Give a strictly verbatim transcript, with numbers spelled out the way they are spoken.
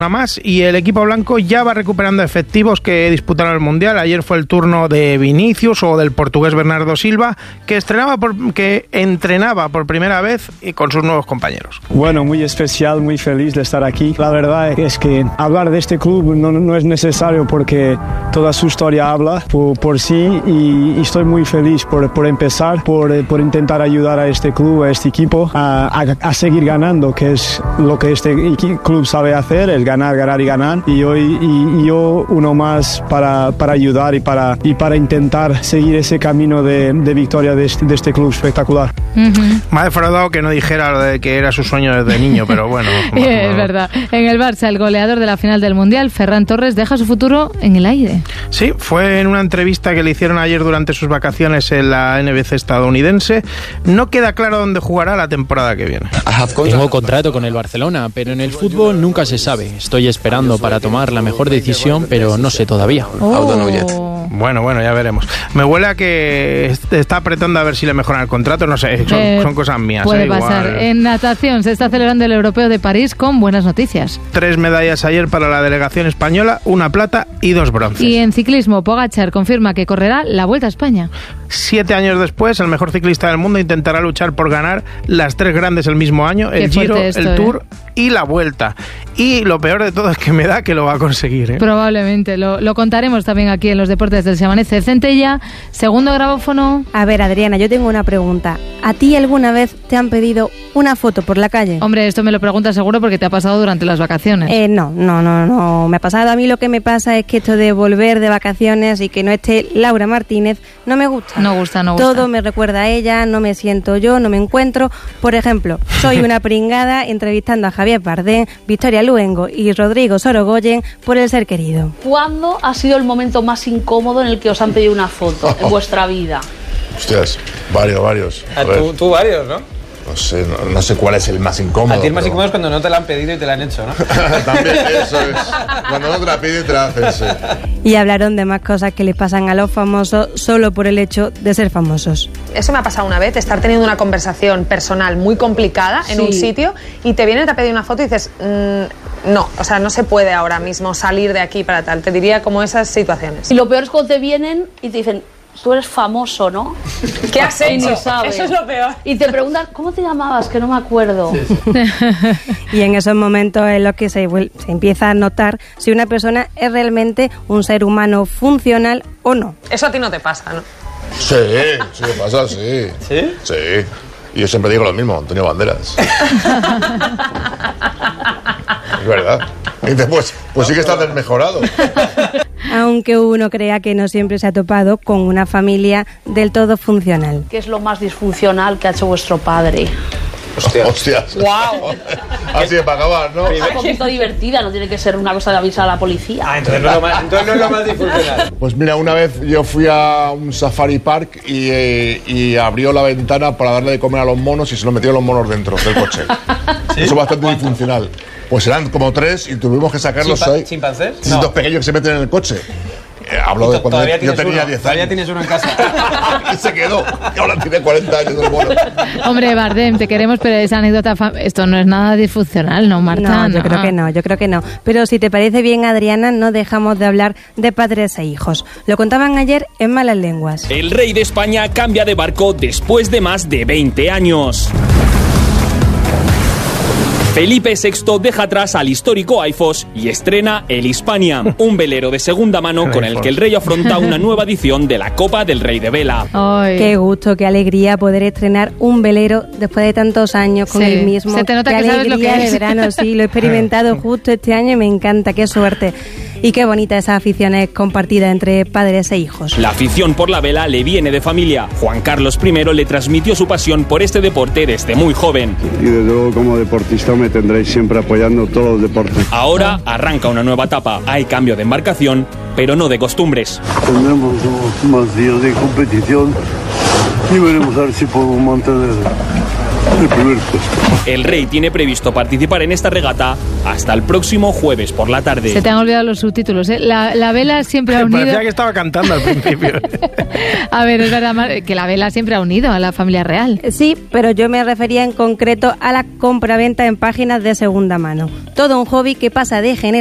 más y el equipo blanco ya va recuperando efectivos que disputaron el Mundial. Ayer fue el turno de Vinicius o del portugués Bernardo Silva, que estrenaba por, que entrenaba por primera vez y con sus nuevos compañeros. Bueno, muy especial, muy feliz de estar aquí. La verdad es que hablar de este club no, no es necesario porque toda su historia habla por, por sí y, y estoy muy feliz por, por empezar, por, por intentar ayudar a este club, a este equipo a, a, a seguir ganando, que es lo que este club sabe hacer, el ganar, ganar y ganar, y hoy y, y yo uno más para, para ayudar y para, y para intentar seguir ese camino de, de victoria de este, de este club espectacular. Uh-huh. Me ha defraudado que no dijera lo de que era su sueño desde niño, pero bueno. bueno es no. verdad. En el Barça, el goleador de la final del Mundial, Ferran Torres, deja su futuro en el aire. Sí, fue en una entrevista que le hicieron ayer durante sus vacaciones en la N B C estadounidense. No queda claro dónde jugará la temporada que viene. Tengo contrato con el Barcelona, pero en el fútbol nunca se sabe. Estoy esperando para tomar la mejor decisión, pero no sé todavía. Oh. Bueno, bueno, ya veremos. Me huele a que está apretando a ver si le mejoran el contrato, no sé, son, eh, son cosas mías. Puede eh, pasar. Igual. En natación se está celebrando el Europeo de París con buenas noticias. Tres medallas ayer para la delegación española, una plata y dos bronces. Y en ciclismo, Pogačar confirma que correrá la Vuelta a España. Siete años después, el mejor ciclista del mundo intentará luchar por ganar las tres grandes el mismo año, el Giro, esto, el Tour eh. y la Vuelta. Y lo peor de todo es que me da que lo va a conseguir. ¿eh? Probablemente. Lo, lo contaremos también aquí en los deportes del Se Amanece. Centella, segundo grabófono. A ver, Adriana, yo tengo una pregunta. ¿A ti alguna vez te han pedido una foto por la calle? Hombre, esto me lo preguntas seguro porque te ha pasado durante las vacaciones. Eh, no, no, no, no me ha pasado. A mí lo que me pasa es que esto de volver de vacaciones y que no esté Laura Martínez no me gusta. No gusta, no gusta. Todo me recuerda a ella, no me siento yo, no me encuentro. Por ejemplo, soy una pringada entrevistando a Javier Bardem, Victoria Luengo y Rodrigo Sorogoyen por El Ser Querido. ¿Cuándo ha sido el momento más incómodo en el que os han pedido una foto en vuestra vida? Hostias, varios, varios. A ver. ¿Tú, tú varios, ¿no? No sé, no, no sé cuál es el más incómodo. A ti el más pero... incómodo es cuando no te la han pedido y te la han hecho, ¿no? También, eso es. Cuando no te la piden, te la hacen, sí. Y hablaron de más cosas que les pasan a los famosos solo por el hecho de ser famosos. Eso me ha pasado una vez, estar teniendo una conversación personal muy complicada en sí. un sitio y te vienen a pedir una foto y dices, mmm, no, o sea, no se puede ahora mismo salir de aquí para tal. Te diría como esas situaciones. Y lo peor es cuando te vienen y te dicen, tú eres famoso, ¿no? ¿Qué has hecho? Ni sabes. Eso es lo peor. Y te preguntan, ¿cómo te llamabas? Que no me acuerdo. Sí, sí. Y en esos momentos es lo que se, se empieza a notar si una persona es realmente un ser humano funcional o no. Eso a ti no te pasa, ¿no? Sí, sí me pasa, sí. ¿Sí? Sí. Y yo siempre digo lo mismo, Antonio Banderas. Es verdad. Y dices, pues, pues sí que está desmejorado. Aunque uno crea que no siempre se ha topado con una familia del todo funcional. ¿Qué es lo más disfuncional que ha hecho vuestro padre? Hostias. Hostias. Wow. Así de para acabar, ¿no? Es un poquito divertida, no tiene que ser una cosa de avisar a la policía. Ah, entonces no es lo más, entonces no es lo más disfuncional. Pues mira, una vez yo fui a un safari park y, eh, y abrió la ventana para darle de comer a los monos y se lo metió los monos dentro del coche. ¿Sí? Eso es bastante disfuncional. Pues eran como tres y tuvimos que sacarlos ¿Chimpa- ahí. ¿Chimpancés? Sí, no. Dos pequeños que se meten en el coche. Eh, hablo de cuando yo tenía diez años. Todavía tienes uno en casa. Y se quedó. Y ahora tiene cuarenta años el mono. Hombre, Bardem, te queremos, pero esa anécdota, fa- esto no es nada disfuncional, ¿no, Marta? No, yo no. creo que no, yo creo que no. Pero si te parece bien, Adriana, no dejamos de hablar de padres e hijos. Lo contaban ayer en Malas Lenguas. El rey de España cambia de barco después de más de veinte años. Felipe sexto deja atrás al histórico AIFOS y estrena el Hispania, un velero de segunda mano con el que el rey afronta una nueva edición de la Copa del Rey de Vela. Ay. Qué gusto, qué alegría poder estrenar un velero después de tantos años con sí. el mismo. Se te nota qué que sabes lo que alegría es. de verano, sí, lo he experimentado justo este año y me encanta, qué suerte. Y qué bonita esa afición es compartida entre padres e hijos. La afición por la vela le viene de familia. Juan Carlos primero le transmitió su pasión por este deporte desde muy joven. Y desde luego como deportista me tendréis siempre apoyando todos los deportes. Ahora arranca una nueva etapa. Hay cambio de embarcación, pero no de costumbres. Tendremos más días de competición y veremos a ver si podemos mantener el primer puesto. El Rey tiene previsto participar en esta regata hasta el próximo jueves por la tarde. Se te han olvidado los subtítulos, ¿eh? La, la vela siempre ha unido... Parecía que estaba cantando al principio. A ver, es verdad Mar, que la vela siempre ha unido a la familia real. Sí, pero yo me refería en concreto a la compraventa en páginas de segunda mano. Todo un hobby que pasa de generación